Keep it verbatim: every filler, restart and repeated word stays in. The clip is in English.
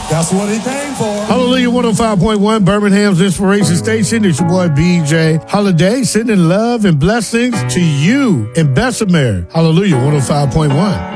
That's what he came for. Hallelujah, one oh five point one, Birmingham's Inspiration Station. It's your boy B J Holiday, sending love and blessings to you in Bessemer. Hallelujah, one oh five point one.